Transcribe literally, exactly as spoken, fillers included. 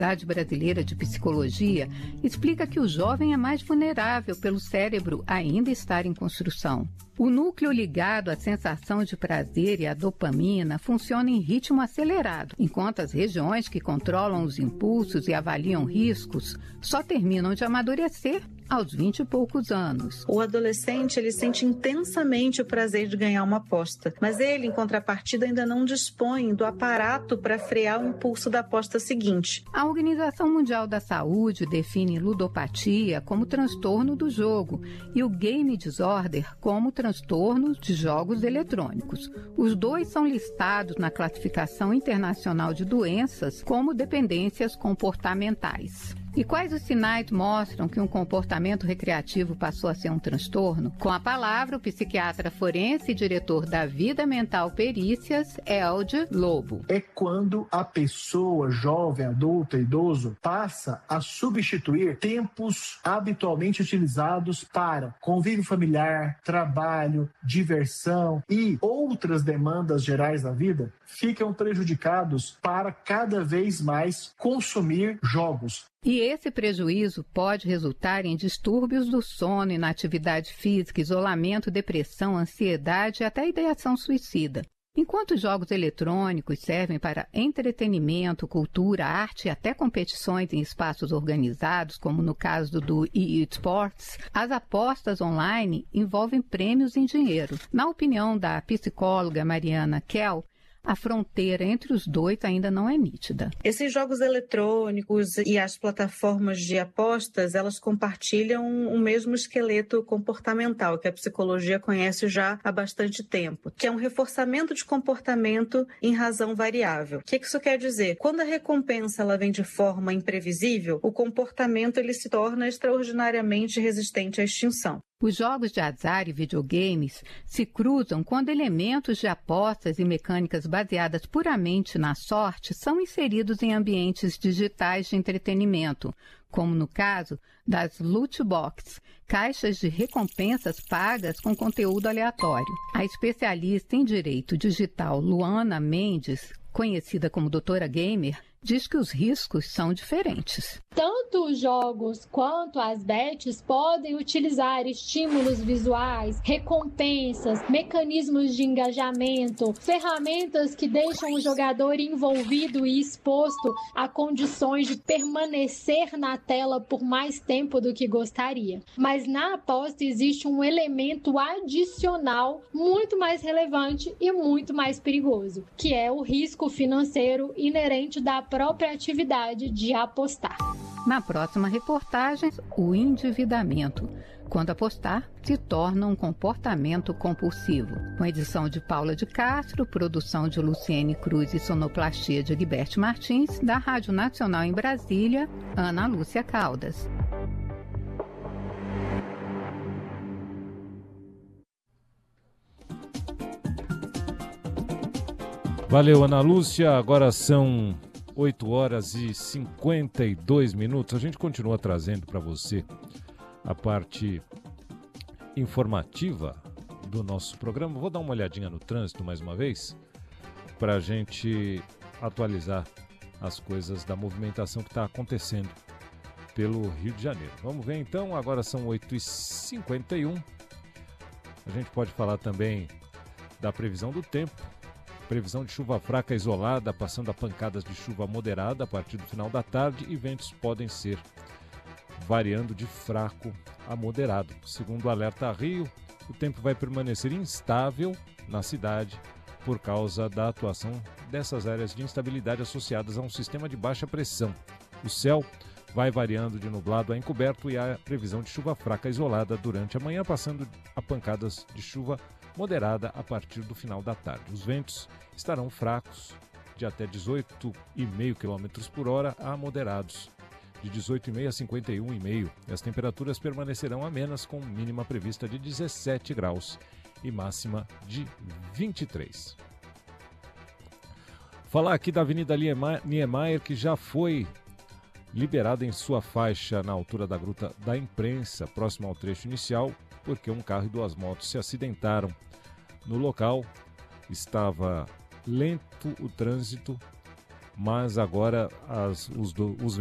Sociedade Brasileira de Psicologia explica que o jovem é mais vulnerável pelo cérebro ainda estar em construção. O núcleo ligado à sensação de prazer e à dopamina funciona em ritmo acelerado, enquanto as regiões que controlam os impulsos e avaliam riscos só terminam de amadurecer aos vinte e poucos anos. O adolescente, ele sente intensamente o prazer de ganhar uma aposta, mas ele, em contrapartida, ainda não dispõe do aparato para frear o impulso da aposta seguinte. A Organização Mundial da Saúde define ludopatia como transtorno do jogo e o game disorder como transtorno de jogos eletrônicos. Os dois são listados na Classificação Internacional de Doenças como dependências comportamentais. E quais os sinais mostram que um comportamento recreativo passou a ser um transtorno? Com a palavra, o psiquiatra forense e diretor da Vida Mental Perícias, Elde Lobo. É quando a pessoa, jovem, adulta, idoso, passa a substituir tempos habitualmente utilizados para convívio familiar, trabalho, diversão e outras demandas gerais da vida, ficam prejudicados para cada vez mais consumir jogos. E esse prejuízo pode resultar em distúrbios do sono, inatividade física, isolamento, depressão, ansiedade e até ideação suicida. Enquanto os jogos eletrônicos servem para entretenimento, cultura, arte e até competições em espaços organizados, como no caso do E A Sports, as apostas online envolvem prêmios em dinheiro. Na opinião da psicóloga Mariana Kell, a fronteira entre os dois ainda não é nítida. Esses jogos eletrônicos e as plataformas de apostas, elas compartilham o mesmo esqueleto comportamental que a psicologia conhece já há bastante tempo, que é um reforçamento de comportamento em razão variável. O que isso quer dizer? Quando a recompensa ela vem de forma imprevisível, o comportamento ele se torna extraordinariamente resistente à extinção. Os jogos de azar e videogames se cruzam quando elementos de apostas e mecânicas baseadas puramente na sorte são inseridos em ambientes digitais de entretenimento, como no caso das loot boxes, caixas de recompensas pagas com conteúdo aleatório. A especialista em direito digital Luana Mendes, conhecida como Doutora Gamer, diz que os riscos são diferentes. Tanto os jogos quanto as bets podem utilizar estímulos visuais, recompensas, mecanismos de engajamento, ferramentas que deixam o jogador envolvido e exposto a condições de permanecer na tela por mais tempo do que gostaria. Mas na aposta existe um elemento adicional muito mais relevante e muito mais perigoso, que é o risco financeiro inerente da própria atividade de apostar. Na próxima reportagem, o endividamento. Quando apostar, se torna um comportamento compulsivo. Com edição de Paula de Castro, produção de Luciene Cruz e sonoplastia de Guiberte Martins, da Rádio Nacional em Brasília, Ana Lúcia Caldas. Valeu, Ana Lúcia. Agora são oito horas e cinquenta e dois minutos. A gente continua trazendo para você a parte informativa do nosso programa. Vou dar uma olhadinha no trânsito mais uma vez, para a gente atualizar as coisas da movimentação que está acontecendo pelo Rio de Janeiro. Vamos ver então, agora são oito e cinquenta e um. A gente pode falar também da previsão do tempo. Previsão de chuva fraca isolada, passando a pancadas de chuva moderada a partir do final da tarde, e ventos podem ser variando de fraco a moderado. Segundo o alerta Rio, o tempo vai permanecer instável na cidade por causa da atuação dessas áreas de instabilidade associadas a um sistema de baixa pressão. O céu vai variando de nublado a encoberto e há previsão de chuva fraca isolada durante a manhã, passando a pancadas de chuva moderada a partir do final da tarde. Os ventos estarão fracos, de até dezoito vírgula cinco quilômetros por hora, a moderados, de dezoito vírgula cinco a cinquenta e um vírgula cinco. E as temperaturas permanecerão amenas, com mínima prevista de dezessete graus e máxima de vinte e três. Falar aqui da Avenida Niemeyer, que já foi liberada em sua faixa na altura da Gruta da Imprensa, próximo ao trecho inicial, porque um carro e duas motos se acidentaram. No local estava lento o trânsito, mas agora as, os, do, os